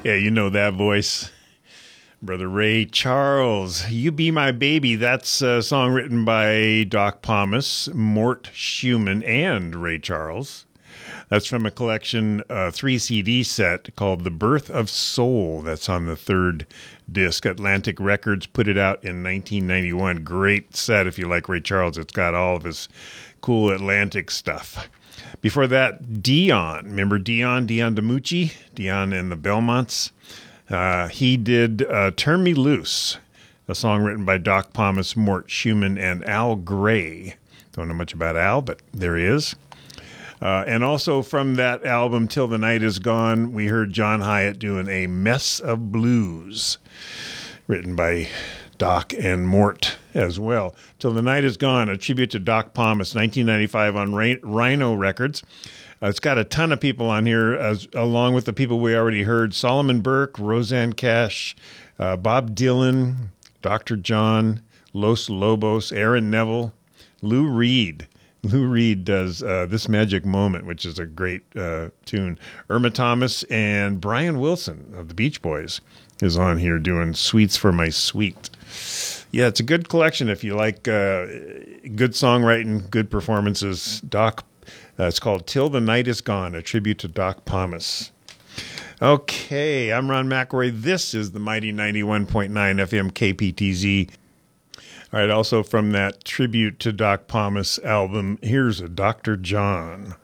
Yeah, you know that voice. Brother Ray Charles, You Be My Baby. That's a song written by Doc Pomus, Mort Schumann, and Ray Charles. That's from a collection, 3 CD set called The Birth of Soul. That's on the third disc. Atlantic Records put it out in 1991. Great set if you like Ray Charles. It's got all of his cool Atlantic stuff. Before that, Dion. Remember Dion DiMucci? Dion and the Belmonts? He did Turn Me Loose, a song written by Doc Pomus, Mort Schumann, and Al Gray. Don't know much about Al, but there he is. And also from that album, Till the Night Is Gone, we heard John Hyatt doing A Mess of Blues, written by Doc and Mort as well. Till the Night Is Gone, a tribute to Doc Pomus, 1995 on Rhino Records. It's got a ton of people on here, along with the people we already heard. Solomon Burke, Roseanne Cash, Bob Dylan, Dr. John, Los Lobos, Aaron Neville, Lou Reed. Lou Reed does This Magic Moment, which is a great tune. Irma Thomas and Brian Wilson of the Beach Boys is on here doing Sweets for My Sweet. Yeah, it's a good collection if you like good songwriting, good performances. Doc, it's called Till the Night Is Gone, a tribute to Doc Pomus. Okay, I'm Ron McElroy. This is the mighty 91.9 FM KPTZ. All right, also from that tribute to Doc Pomus album, here's a Dr. John.